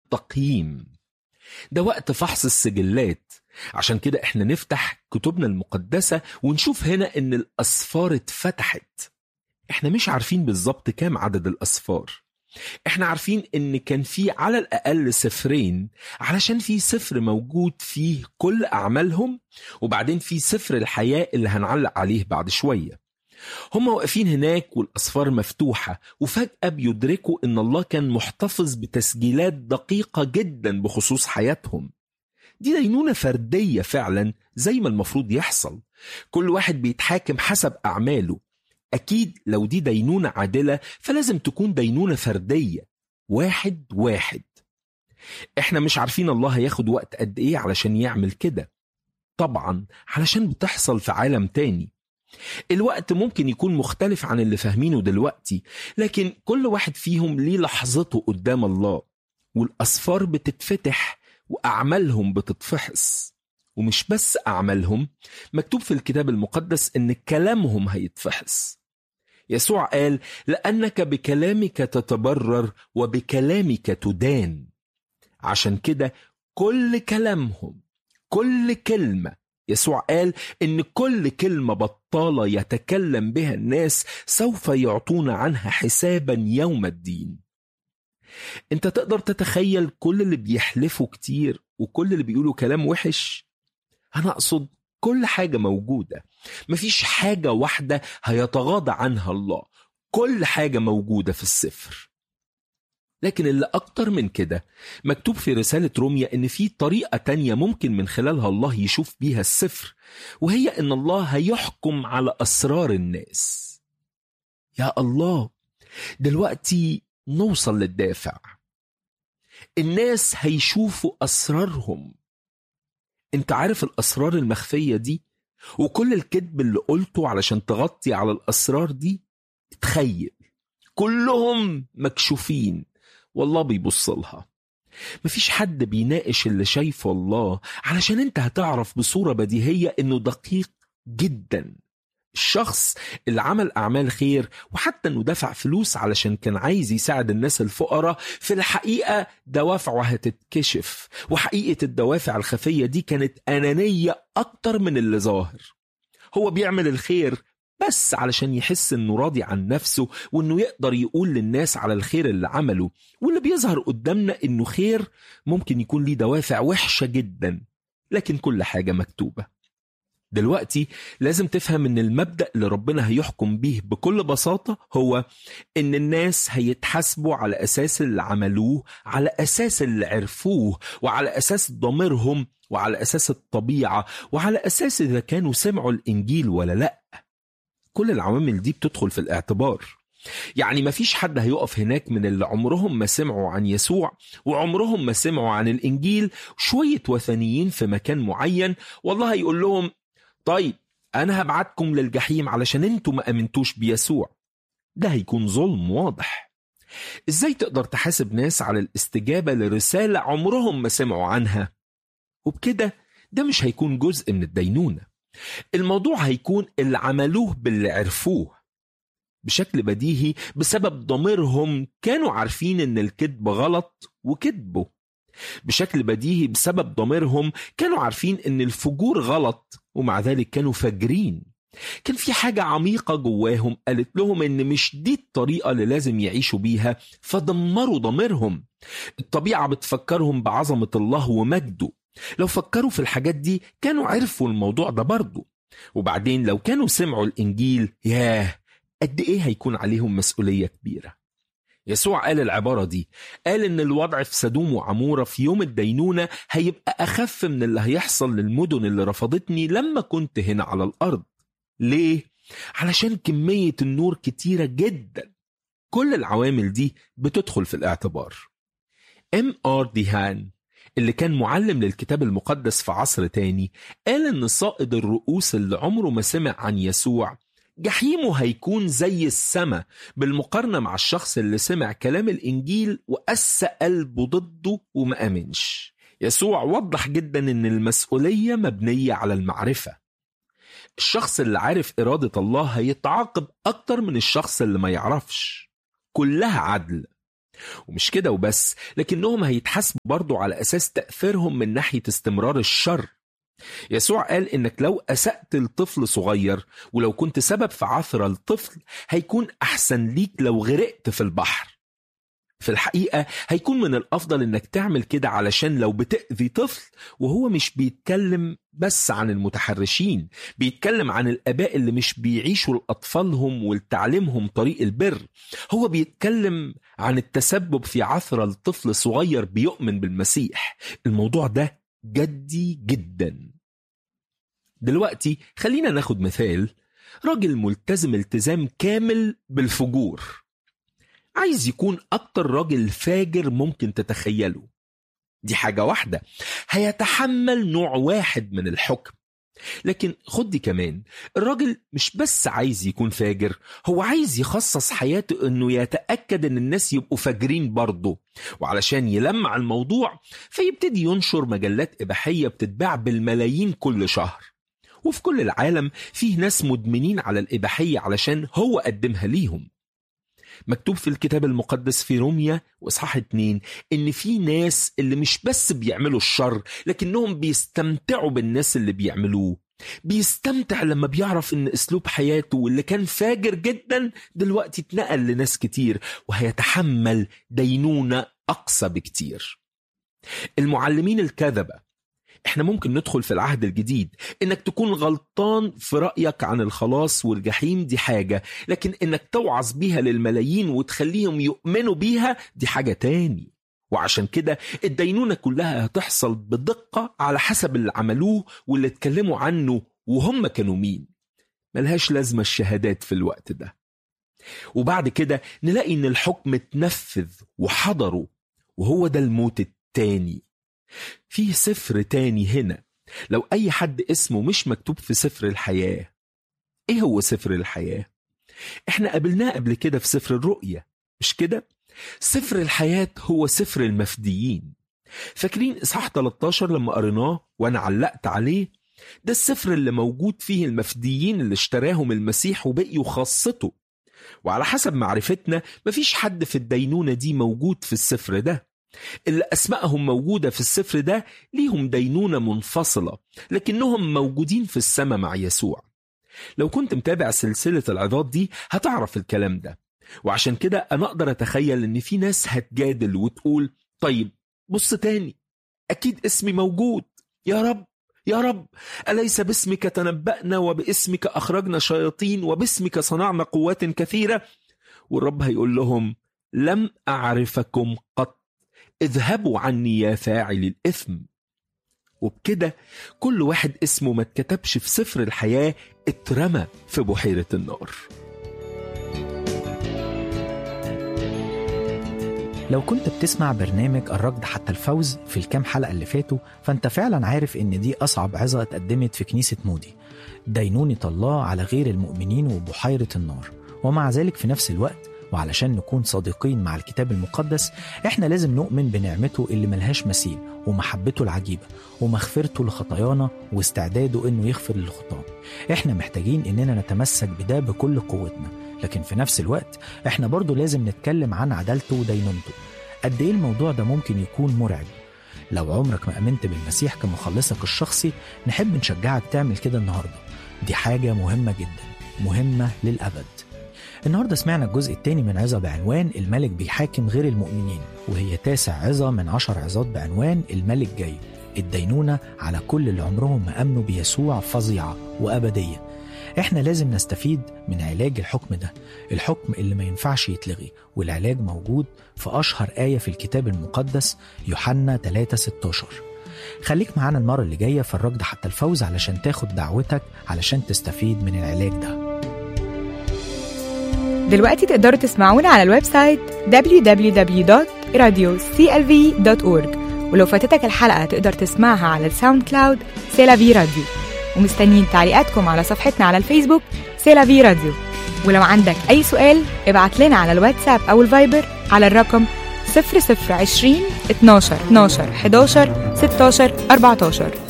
التقييم، ده وقت فحص السجلات. عشان كده احنا نفتح كتبنا المقدسة ونشوف هنا ان الأسفار اتفتحت. احنا مش عارفين بالظبط كام عدد الأسفار، احنا عارفين ان كان في على الأقل سفرين، علشان في سفر موجود فيه كل أعمالهم، وبعدين في سفر الحياة اللي هنعلق عليه بعد شوية. هم واقفين هناك والأسفار مفتوحة، وفجأة بيدركوا ان الله كان محتفظ بتسجيلات دقيقة جدا بخصوص حياتهم. دي دينونة فردية فعلا زي ما المفروض يحصل، كل واحد بيتحاكم حسب أعماله. أكيد لو دي دينونة عادلة فلازم تكون دينونة فردية، واحد واحد. احنا مش عارفين الله هياخد وقت قد ايه علشان يعمل كده، طبعا علشان بتحصل في عالم تاني. الوقت ممكن يكون مختلف عن اللي فاهمينه دلوقتي، لكن كل واحد فيهم ليه لحظته قدام الله، والأسفار بتتفتح وأعمالهم بتتفحص. ومش بس أعمالهم، مكتوب في الكتاب المقدس إن كلامهم هيتفحص. يسوع قال: لأنك بكلامك تتبرر وبكلامك تدان. عشان كده كل كلامهم، كل كلمة، يسوع قال إن كل كلمة بطالة يتكلم بها الناس سوف يعطون عنها حسابا يوم الدين. انت تقدر تتخيل كل اللي بيحلفوا كتير وكل اللي بيقولوا كلام وحش؟ أنا أقصد كل حاجة موجودة، مفيش حاجة واحدة هيتغاضى عنها الله، كل حاجة موجودة في السفر. لكن اللي أكتر من كده مكتوب في رسالة روميا إن في طريقة تانية ممكن من خلالها الله يشوف بيها السفر، وهي إن الله هيحكم على أسرار الناس. يا الله، دلوقتي نوصل للدافع. الناس هيشوفوا أسرارهم. انت عارف الأسرار المخفية دي وكل الكذب اللي قلته علشان تغطي على الأسرار دي؟ تخيل كلهم مكشوفين والله بيبص لها. مفيش حد بيناقش اللي شايفه الله، علشان انت هتعرف بصورة بديهية انه دقيق جدا. الشخص اللي عمل أعمال خير وحتى انه دفع فلوس علشان كان عايز يساعد الناس الفقراء، في الحقيقة دوافعه هتتكشف، وحقيقة الدوافع الخفية دي كانت أنانية أكتر من اللي ظاهر. هو بيعمل الخير بس علشان يحس انه راضي عن نفسه، وانه يقدر يقول للناس على الخير اللي عمله. واللي بيظهر قدامنا انه خير ممكن يكون ليه دوافع وحشة جدا، لكن كل حاجة مكتوبة. دلوقتي لازم تفهم ان المبدأ اللي ربنا هيحكم بيه بكل بساطة هو ان الناس هيتحاسبوا على اساس اللي عملوه، على اساس اللي عرفوه، وعلى اساس ضميرهم، وعلى اساس الطبيعة، وعلى اساس اذا كانوا سمعوا الانجيل ولا لا. كل العوامل دي بتدخل في الاعتبار. يعني مفيش حد هيقف هناك من اللي عمرهم ما سمعوا عن يسوع وعمرهم ما سمعوا عن الانجيل، شوية وثنيين في مكان معين، والله هيقول لهم: طيب أنا هبعتكم للجحيم علشان انتوا ما أمنتوش بيسوع. ده هيكون ظلم واضح. إزاي تقدر تحاسب ناس على الاستجابة لرسالة عمرهم ما سمعوا عنها؟ وبكده ده مش هيكون جزء من الدينونة. الموضوع هيكون اللي عملوه باللي عرفوه. بشكل بديهي بسبب ضميرهم كانوا عارفين إن الكذب غلط وكذبوا. بشكل بديهي بسبب ضميرهم كانوا عارفين ان الفجور غلط، ومع ذلك كانوا فاجرين. كان في حاجة عميقة جواهم قالت لهم ان مش دي الطريقة اللي لازم يعيشوا بيها، فدمروا ضميرهم. الطبيعة بتفكرهم بعظمة الله ومجده. لو فكروا في الحاجات دي كانوا عرفوا الموضوع ده برضو. وبعدين لو كانوا سمعوا الإنجيل، ياه قد ايه هيكون عليهم مسؤولية كبيرة. يسوع قال العبارة دي، قال إن الوضع في سدوم وعمورة في يوم الدينونة هيبقى أخف من اللي هيحصل للمدن اللي رفضتني لما كنت هنا على الأرض. ليه؟ علشان كمية النور كتيرة جدا. كل العوامل دي بتدخل في الاعتبار. M.R. ديهان اللي كان معلم للكتاب المقدس في عصر تاني قال إن صائد الرؤوس اللي عمره ما سمع عن يسوع جحيمه هيكون زي السماء بالمقارنة مع الشخص اللي سمع كلام الإنجيل وقسى قلبه ضده وما أمنش. يسوع وضح جدا إن المسؤولية مبنية على المعرفة. الشخص اللي عارف إرادة الله هيتعاقب أكتر من الشخص اللي ما يعرفش. كلها عدل. ومش كده وبس، لكنهم هيتحاسبوا برضو على أساس تأثيرهم من ناحية استمرار الشر. يسوع قال إنك لو أسأت لطفل صغير ولو كنت سبب في عثرة الطفل هيكون أحسن ليك لو غرقت في البحر. في الحقيقة هيكون من الأفضل إنك تعمل كده، علشان لو بتأذي طفل، وهو مش بيتكلم بس عن المتحرشين، بيتكلم عن الآباء اللي مش بيعيشوا لأطفالهم ولتعليمهم طريق البر، هو بيتكلم عن التسبب في عثرة لطفل صغير بيؤمن بالمسيح. الموضوع ده جدي جدا. دلوقتي خلينا ناخد مثال. راجل ملتزم التزام كامل بالفجور، عايز يكون أكتر راجل فاجر ممكن تتخيله. دي حاجة واحدة، هيتحمل نوع واحد من الحكم. لكن خد دي كمان، الراجل مش بس عايز يكون فاجر، هو عايز يخصص حياته انه يتأكد ان الناس يبقوا فاجرين برضه. وعلشان يلمع الموضوع فيبتدي ينشر مجلات إباحية بتتباع بالملايين كل شهر. وفي كل العالم فيه ناس مدمنين على الإباحية علشان هو قدمها ليهم. مكتوب في الكتاب المقدس في روميا وإصحاح 2 إن في ناس اللي مش بس بيعملوا الشر، لكنهم بيستمتعوا بالناس اللي بيعملوه. بيستمتع لما بيعرف إن أسلوب حياته واللي كان فاجر جدا دلوقتي اتنقل لناس كتير، وهيتحمل دينونة أقصى بكتير. المعلمين الكذبة، احنا ممكن ندخل في العهد الجديد انك تكون غلطان في رأيك عن الخلاص والجحيم دي حاجة، لكن انك توعظ بيها للملايين وتخليهم يؤمنوا بيها دي حاجة تاني. وعشان كده الدينونة كلها هتحصل بدقة على حسب اللي عملوه واللي اتكلموا عنه وهم كانوا مين. ملهاش لازمة الشهادات في الوقت ده. وبعد كده نلاقي ان الحكم اتنفذ وحضروا، وهو ده الموت التاني. فيه سفر تاني هنا، لو أي حد اسمه مش مكتوب في سفر الحياة. إيه هو سفر الحياة؟ إحنا قابلناه قبل كده في سفر الرؤيا، مش كده؟ سفر الحياة هو سفر المفديين. فاكرين إصحاح 13 لما قريناه وأنا علقت عليه؟ ده السفر اللي موجود فيه المفديين اللي اشتراهم المسيح وبقيوا خاصته. وعلى حسب معرفتنا مفيش حد في الدينونة دي موجود في السفر ده. اللي أسمائهم موجودة في السفر ده ليهم دينونة منفصلة، لكنهم موجودين في السماء مع يسوع. لو كنت متابع سلسلة العظات دي هتعرف الكلام ده. وعشان كده أنا أقدر أتخيل إن في ناس هتجادل وتقول طيب بص تاني، أكيد اسمي موجود. يا رب يا رب، أليس باسمك تنبأنا وباسمك أخرجنا شياطين وباسمك صنعنا قوات كثيرة؟ والرب هيقول لهم لم أعرفكم قط، اذهبوا عني يا فاعل الإثم. وبكده كل واحد اسمه ما اتكتبش في سفر الحياة اترمى في بحيرة النار. لو كنت بتسمع برنامج الركض حتى الفوز في الكام حلقة اللي فاتوا، فانت فعلا عارف ان دي أصعب عظة اتقدمت في كنيسة مودي، دينونة الله على غير المؤمنين وبحيرة النار. ومع ذلك في نفس الوقت، وعلشان نكون صادقين مع الكتاب المقدس، احنا لازم نؤمن بنعمته اللي ملهاش مثيل ومحبته العجيبة ومغفرته لخطايانا واستعداده انه يغفر للخطاة. احنا محتاجين اننا نتمسك بده بكل قوتنا، لكن في نفس الوقت احنا برضو لازم نتكلم عن عدالته ودينونته. قد ايه الموضوع ده ممكن يكون مرعب. لو عمرك ما امنت بالمسيح كمخلصك الشخصي، نحب نشجعك تعمل كده النهاردة. دي حاجة مهمة جدا، مهمة للأبد. النهاردة سمعنا الجزء الثاني من عظة بعنوان الملك بيحاكم غير المؤمنين، وهي 9 عظة من 10 عظات بعنوان الملك جاي. الدينونة على كل اللي عمرهم ما أمنوا بيسوع فظيعة وأبدية. احنا لازم نستفيد من علاج الحكم ده، الحكم اللي ما ينفعش يتلغي، والعلاج موجود في أشهر آية في الكتاب المقدس، يوحنا 3:16. خليك معانا المرة اللي جاية في الركض حتى الفوز علشان تاخد دعوتك علشان تستفيد من العلاج ده. دلوقتي تقدروا تسمعونا على الويب سايت www.radioclv.org، ولو فاتتك الحلقة تقدر تسمعها على الساوند كلاود سيلافي راديو. ومستنيين تعليقاتكم على صفحتنا على الفيسبوك سيلافي راديو. ولو عندك أي سؤال ابعت لنا على الواتساب أو الفايبر على الرقم 0020 12 11 16 14.